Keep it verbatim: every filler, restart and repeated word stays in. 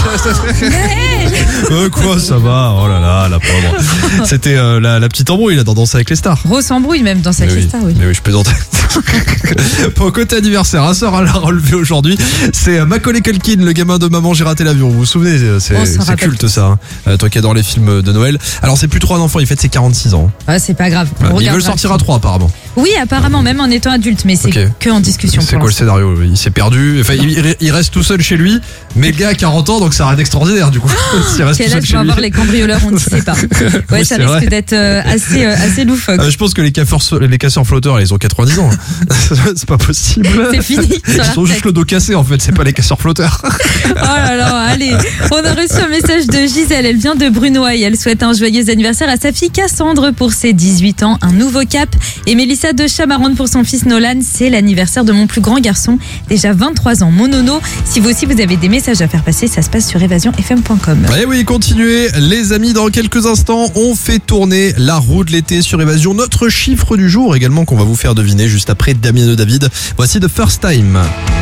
euh, quoi, ça va. Oh là là, la pauvre. C'était euh, la, la petite embrouille là dans Danser avec les stars. Grosse embrouille même dans Danser avec oui, les stars, oui. Mais oui, je plaisantais. Pour côté anniversaire, un sort à la relever aujourd'hui. C'est Macaulay Culkin, le gamin de Maman, j'ai raté l'avion. Vous vous souvenez, c'est, c'est culte ça. Hein. Euh, toi qui adore les films de Noël. Alors c'est plus trop un enfant, il fête ses quarante-six ans. Ah, c'est pas grave. Ouais, il veut le sortir à trois apparemment. Oui, apparemment, même en étant adulte, mais c'est okay. que en discussion. C'est quoi le scénario? Il s'est perdu. Enfin, il, il reste tout seul chez lui, mais le gars a quarante ans, donc ça reste extraordinaire du coup. S'il reste Quel âge vont avoir les cambrioleurs, on ne sait pas. Ouais, oui, ça risque vrai. d'être euh, assez, euh, assez loufoque. Euh, je pense que les casseurs, les casseurs flotteurs, ils ont quatre-vingt-dix ans. C'est pas possible. C'est fini. Ils ont juste le dos cassé en fait, c'est pas les casseurs flotteurs. Oh là là, allez. On a reçu un message de Gisèle, elle vient de Brunoy. Elle souhaite un joyeux anniversaire à sa fille Cassandre pour ses dix-huit ans, un nouveau cap. Et Mélissa de Chamaronde pour son fils Nolan, c'est l'anniversaire de mon plus grand garçon, déjà vingt-trois ans, mon nono. Si vous aussi vous avez des messages à faire passer, ça se passe sur évasion f m point com. Eh oui, continuez les amis, dans quelques instants, on fait tourner la roue de l'été sur Évasion. Notre chiffre du jour également qu'on va vous faire deviner juste après Damien de David. Voici The First Time.